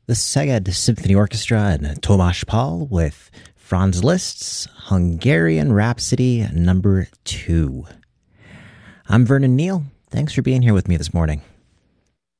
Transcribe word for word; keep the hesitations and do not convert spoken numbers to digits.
The Szeged Symphony Orchestra and Tomasz Pal with Franz Liszt's Hungarian Rhapsody number two. I'm Vernon Neal. Thanks for being here with me this morning.